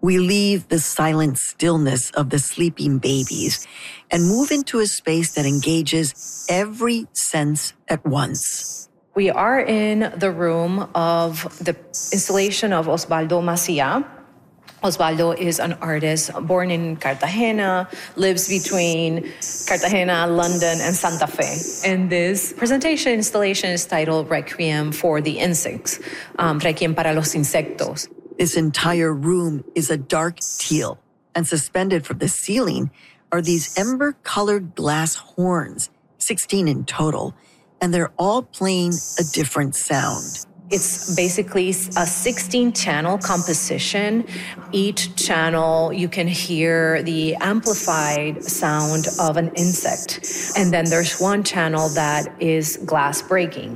We leave the silent stillness of the sleeping babies and move into a space that engages every sense at once. We are in the room of the installation of Osvaldo Macia. Osvaldo is an artist born in Cartagena, lives between Cartagena, London, and Santa Fe. And this presentation installation is titled Requiem for the Insects, Requiem para los Insectos. This entire room is a dark teal, and suspended from the ceiling are these ember-colored glass horns, 16 in total, and they're all playing a different sound. It's basically a 16-channel composition. Each channel, you can hear the amplified sound of an insect. And then there's one channel that is glass breaking.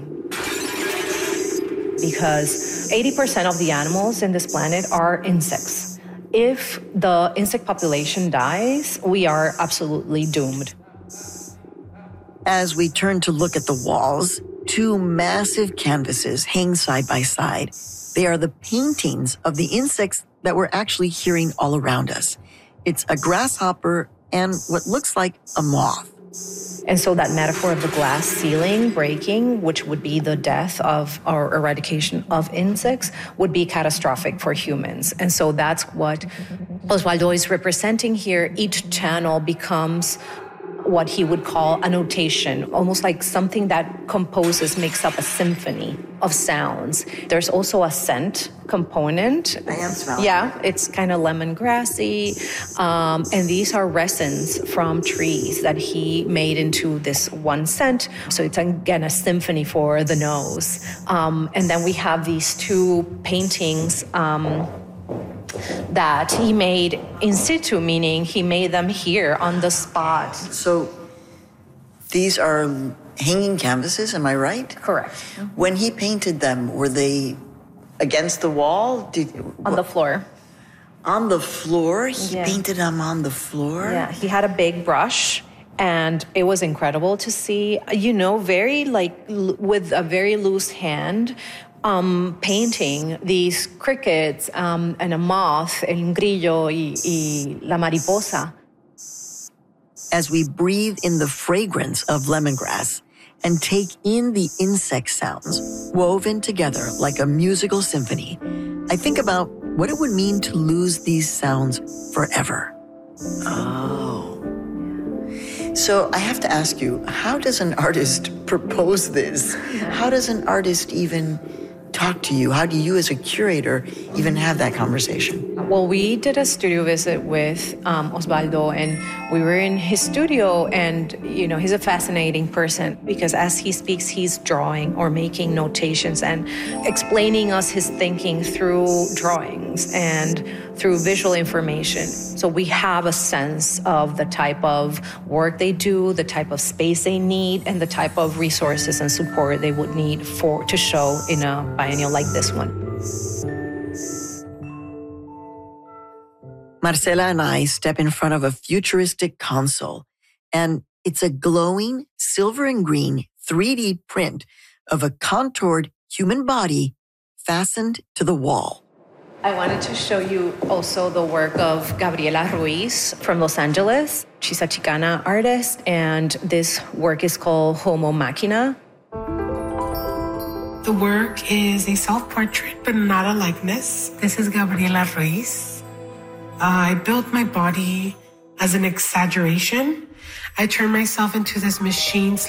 Because 80% of the animals in this planet are insects. If the insect population dies, we are absolutely doomed. As we turn to look at the walls, two massive canvases hang side by side. They are the paintings of the insects that we're actually hearing all around us. It's a grasshopper and what looks like a moth. And so that metaphor of the glass ceiling breaking, which would be the death of or eradication of insects, would be catastrophic for humans. And so that's what Osvaldo is representing here. Each channel becomes what he would call a notation, almost like something that composes, makes up a symphony of sounds. There's also a scent component. I am smelling. Yeah, it's kind of lemongrassy. And these are resins from trees that he made into this one scent. So it's, again, a symphony for the nose. And then we have these two paintings that he made in situ, meaning he made them here on the spot. So these are hanging canvases, am I right? Correct. When he painted them, were they against the wall? On the floor. On the floor? He Yeah. painted them on the floor? Yeah, he had a big brush, and it was incredible to see, very with a very loose hand, painting these crickets and a moth, el grillo y la mariposa. As we breathe in the fragrance of lemongrass and take in the insect sounds woven together like a musical symphony, I think about what it would mean to lose these sounds forever. Oh. So I have to ask you, how does an artist propose this? How does an artist even talk to you? How do you as a curator even have that conversation? Well, we did a studio visit with Osvaldo, and we were in his studio, and he's a fascinating person because as he speaks, he's drawing or making notations and explaining us his thinking through drawings and through visual information. So we have a sense of the type of work they do, the type of space they need, and the type of resources and support they would need to show in a biennial like this one. Marcela and I step in front of a futuristic console, and it's a glowing silver and green 3D print of a contoured human body fastened to the wall. I wanted to show you also the work of Gabriela Ruiz from Los Angeles. She's a Chicana artist, and this work is called Homo Machina. The work is a self-portrait, but not a likeness. This is Gabriela Ruiz. I built my body as an exaggeration. I turned myself into this machine